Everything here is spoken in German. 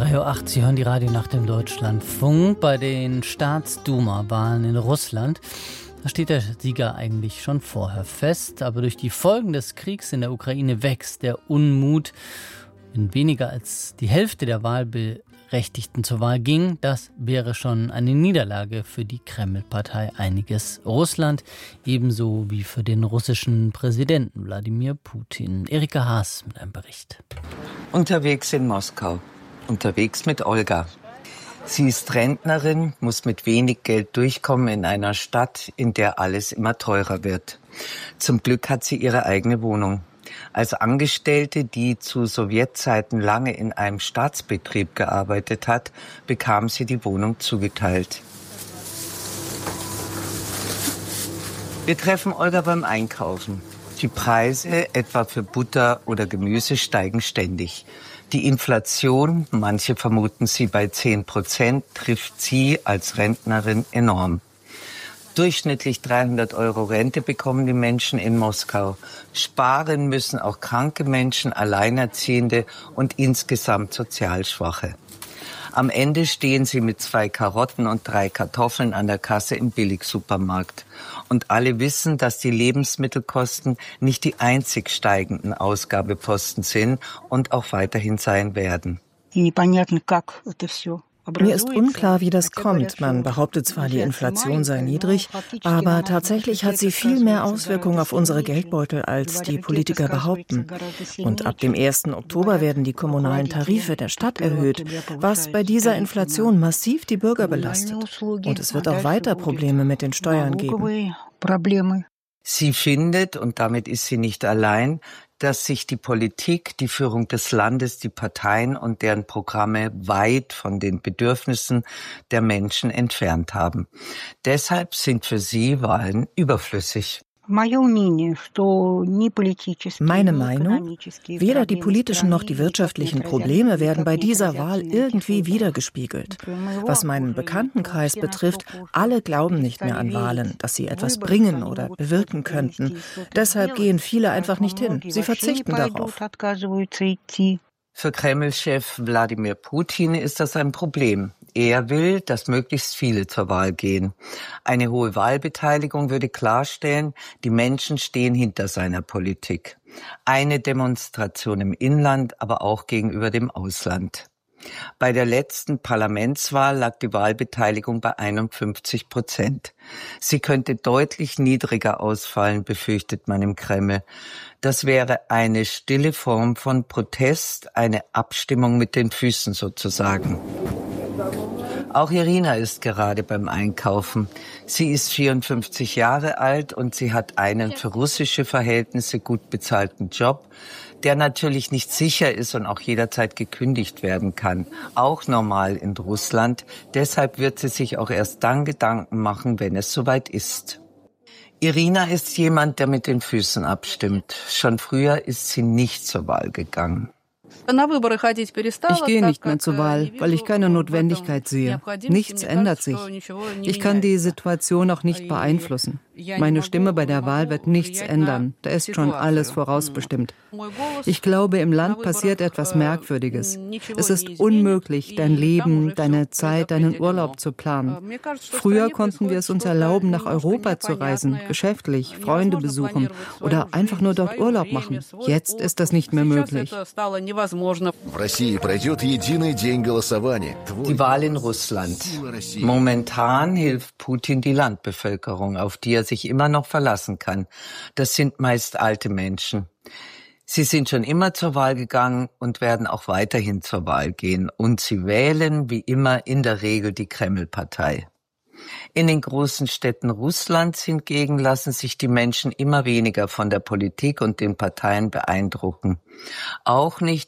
3:08 Uhr, Sie hören die Radionacht im Deutschlandfunk. Bei den Staatsduma-Wahlen in Russland, da steht der Sieger eigentlich schon vorher fest. Aber durch die Folgen des Kriegs in der Ukraine wächst der Unmut. Wenn weniger als die Hälfte der Wahlberechtigten zur Wahl ging, das wäre schon eine Niederlage für die Kreml-Partei Einiges Russland, ebenso wie für den russischen Präsidenten Wladimir Putin. Erika Haas mit einem Bericht. Unterwegs in Moskau. Unterwegs mit Olga. Sie ist Rentnerin, muss mit wenig Geld durchkommen in einer Stadt, in der alles immer teurer wird. Zum Glück hat sie ihre eigene Wohnung. Als Angestellte, die zu Sowjetzeiten lange in einem Staatsbetrieb gearbeitet hat, bekam sie die Wohnung zugeteilt. Wir treffen Olga beim Einkaufen. Die Preise, etwa für Butter oder Gemüse, steigen ständig. Die Inflation, manche vermuten sie bei 10%, trifft sie als Rentnerin enorm. Durchschnittlich 300 € Rente bekommen die Menschen in Moskau. Sparen müssen auch kranke Menschen, Alleinerziehende und insgesamt sozial Schwache. Am Ende stehen sie mit 2 Karotten und 3 Kartoffeln an der Kasse im Billigsupermarkt. Und alle wissen, dass die Lebensmittelkosten nicht die einzig steigenden Ausgabeposten sind und auch weiterhin sein werden. Mir ist unklar, wie das kommt. Man behauptet zwar, die Inflation sei niedrig, aber tatsächlich hat sie viel mehr Auswirkungen auf unsere Geldbeutel, als die Politiker behaupten. Und ab dem 1. Oktober werden die kommunalen Tarife der Stadt erhöht, was bei dieser Inflation massiv die Bürger belastet. Und es wird auch weiter Probleme mit den Steuern geben. Sie findet, und damit ist sie nicht allein, dass sich die Politik, die Führung des Landes, die Parteien und deren Programme weit von den Bedürfnissen der Menschen entfernt haben. Deshalb sind für sie Wahlen überflüssig. Meine Meinung? Weder die politischen noch die wirtschaftlichen Probleme werden bei dieser Wahl irgendwie wiedergespiegelt. Was meinen Bekanntenkreis betrifft, alle glauben nicht mehr an Wahlen, dass sie etwas bringen oder bewirken könnten. Deshalb gehen viele einfach nicht hin. Sie verzichten darauf. Für Kreml-Chef Wladimir Putin ist das ein Problem. Er will, dass möglichst viele zur Wahl gehen. Eine hohe Wahlbeteiligung würde klarstellen, die Menschen stehen hinter seiner Politik. Eine Demonstration im Inland, aber auch gegenüber dem Ausland. Bei der letzten Parlamentswahl lag die Wahlbeteiligung bei 51%. Sie könnte deutlich niedriger ausfallen, befürchtet man im Kreml. Das wäre eine stille Form von Protest, eine Abstimmung mit den Füßen sozusagen. Auch Irina ist gerade beim Einkaufen. Sie ist 54 Jahre alt und sie hat einen für russische Verhältnisse gut bezahlten Job, der natürlich nicht sicher ist und auch jederzeit gekündigt werden kann. Auch normal in Russland. Deshalb wird sie sich auch erst dann Gedanken machen, wenn es soweit ist. Irina ist jemand, der mit den Füßen abstimmt. Schon früher ist sie nicht zur Wahl gegangen. Ich gehe nicht mehr zur Wahl, weil ich keine Notwendigkeit sehe. Nichts ändert sich. Ich kann die Situation auch nicht beeinflussen. Meine Stimme bei der Wahl wird nichts ändern. Da ist schon alles vorausbestimmt. Ich glaube, im Land passiert etwas Merkwürdiges. Es ist unmöglich, dein Leben, deine Zeit, deinen Urlaub zu planen. Früher konnten wir es uns erlauben, nach Europa zu reisen, geschäftlich, Freunde besuchen oder einfach nur dort Urlaub machen. Jetzt ist das nicht mehr möglich. Die Wahl in Russland. Momentan hilft Putin die Landbevölkerung, auf die er sich immer noch verlassen kann. Das sind meist alte Menschen. Sie sind schon immer zur Wahl gegangen und werden auch weiterhin zur Wahl gehen. Und sie wählen, wie immer, in der Regel die Kreml-Partei. In den großen Städten Russlands hingegen lassen sich die Menschen immer weniger von der Politik und den Parteien beeindrucken. Auch nicht